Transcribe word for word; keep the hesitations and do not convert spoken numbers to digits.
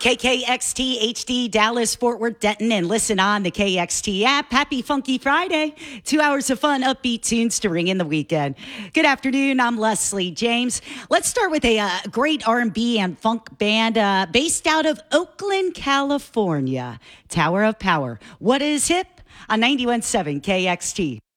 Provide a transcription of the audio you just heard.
K K X T H D, Dallas, Fort Worth, Denton, and listen on the K X T app. Happy Funky Friday. Two hours of fun, upbeat tunes to ring in the weekend. Good afternoon. I'm Leslie James. Let's start with a uh, great R and B and funk band uh, based out of Oakland, California. Tower of Power. What is hip? On ninety-one point seven K X T.